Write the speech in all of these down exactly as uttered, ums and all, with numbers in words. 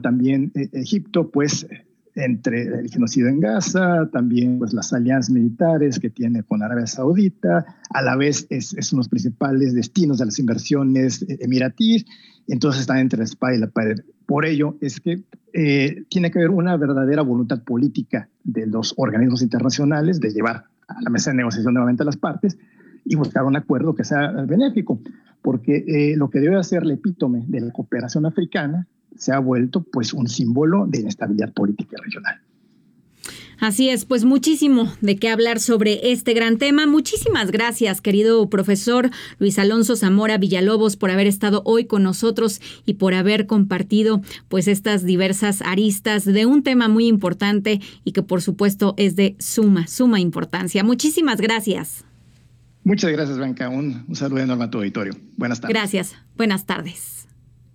también eh, Egipto, pues entre el genocidio en Gaza, también pues las alianzas militares que tiene con Arabia Saudita, a la vez es, es uno de los principales destinos de las inversiones emiratíes, entonces están entre la espada y la pared. Por ello es que eh, tiene que haber una verdadera voluntad política de los organismos internacionales de llevar a la mesa de negociación nuevamente a las partes y buscar un acuerdo que sea benéfico, porque eh, lo que debe ser el epítome de la cooperación africana se ha vuelto pues un símbolo de inestabilidad política regional. Así es, pues muchísimo de qué hablar sobre este gran tema. Muchísimas gracias, querido profesor Luis Alonso Zamora Villalobos, por haber estado hoy con nosotros y por haber compartido pues estas diversas aristas de un tema muy importante y que por supuesto es de suma, suma importancia. Muchísimas gracias. Muchas gracias, Blanca. Un, un saludo enorme a tu auditorio. Buenas tardes. Gracias. Buenas tardes.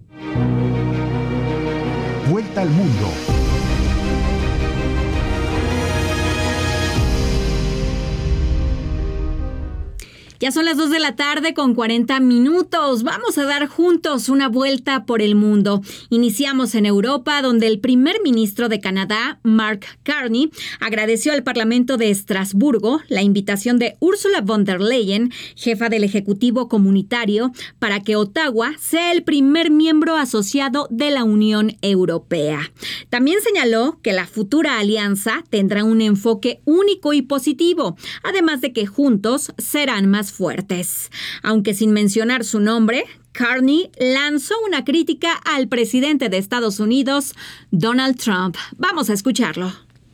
Vuelta al mundo. Ya son las dos de la tarde con cuarenta minutos. Vamos a dar juntos una vuelta por el mundo. Iniciamos en Europa, donde el primer ministro de Canadá, Mark Carney, agradeció al Parlamento de Estrasburgo la invitación de Ursula von der Leyen, jefa del Ejecutivo Comunitario, para que Ottawa sea el primer miembro asociado de la Unión Europea. También señaló que la futura alianza tendrá un enfoque único y positivo, además de que juntos serán más fuertes. Aunque sin mencionar su nombre, Carney lanzó una crítica al presidente de Estados Unidos, Donald Trump. Vamos a escucharlo.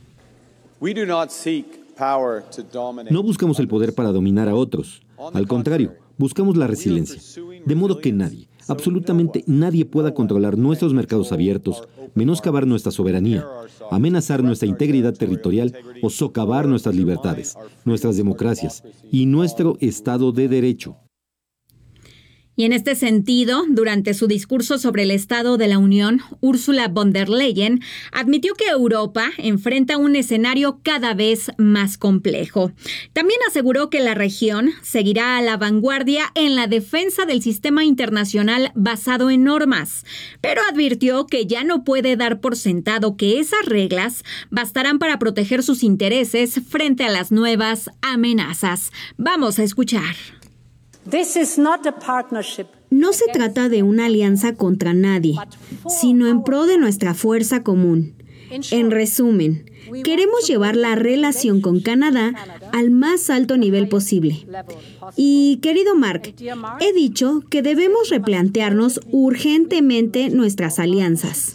No buscamos el poder para dominar a otros. Al contrario, buscamos la resiliencia. De modo que nadie, absolutamente nadie pueda controlar nuestros mercados abiertos, menoscabar nuestra soberanía, amenazar nuestra integridad territorial o socavar nuestras libertades, nuestras democracias y nuestro Estado de Derecho. Y en este sentido, durante su discurso sobre el Estado de la Unión, Ursula von der Leyen admitió que Europa enfrenta un escenario cada vez más complejo. También aseguró que la región seguirá a la vanguardia en la defensa del sistema internacional basado en normas, pero advirtió que ya no puede dar por sentado que esas reglas bastarán para proteger sus intereses frente a las nuevas amenazas. Vamos a escuchar. No se trata de una alianza contra nadie, sino en pro de nuestra fuerza común. En resumen, queremos llevar la relación con Canadá al más alto nivel posible. Y, querido Mark, he dicho que debemos replantearnos urgentemente nuestras alianzas.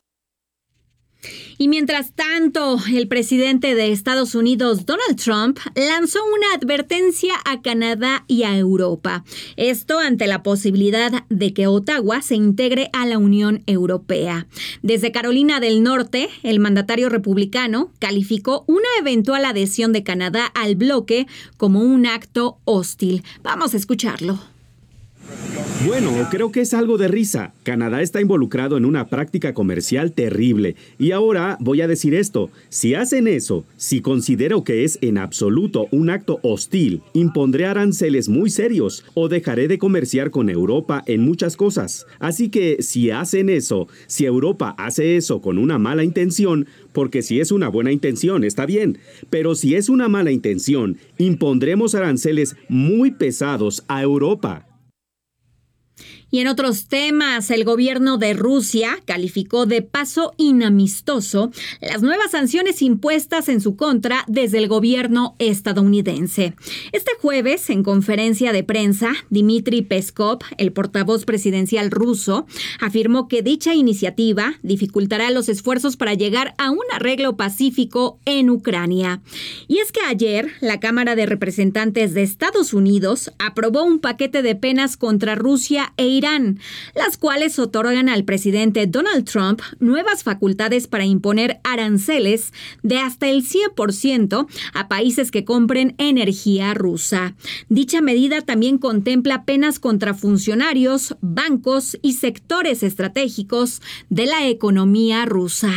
Y mientras tanto, el presidente de Estados Unidos, Donald Trump, lanzó una advertencia a Canadá y a Europa. Esto ante la posibilidad de que Ottawa se integre a la Unión Europea. Desde Carolina del Norte, el mandatario republicano calificó una eventual adhesión de Canadá al bloque como un acto hostil. Vamos a escucharlo. Bueno, creo que es algo de risa. Canadá está involucrado en una práctica comercial terrible. Y ahora voy a decir esto. Si hacen eso, si considero que es en absoluto un acto hostil, impondré aranceles muy serios o dejaré de comerciar con Europa en muchas cosas. Así que si hacen eso, si Europa hace eso con una mala intención, porque si es una buena intención, está bien. Pero si es una mala intención, impondremos aranceles muy pesados a Europa. Y en otros temas, el gobierno de Rusia calificó de paso inamistoso las nuevas sanciones impuestas en su contra desde el gobierno estadounidense. Este jueves, en conferencia de prensa, Dmitry Peskov, el portavoz presidencial ruso, afirmó que dicha iniciativa dificultará los esfuerzos para llegar a un arreglo pacífico en Ucrania. Y es que ayer, la Cámara de Representantes de Estados Unidos aprobó un paquete de penas contra Rusia e Irán, las cuales otorgan al presidente Donald Trump nuevas facultades para imponer aranceles de hasta el cien por ciento a países que compren energía rusa. Dicha medida también contempla penas contra funcionarios, bancos y sectores estratégicos de la economía rusa.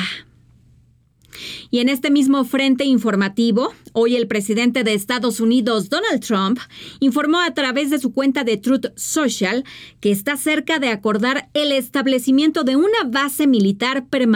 Y en este mismo frente informativo, hoy el presidente de Estados Unidos, Donald Trump, informó a través de su cuenta de Truth Social que está cerca de acordar el establecimiento de una base militar permanente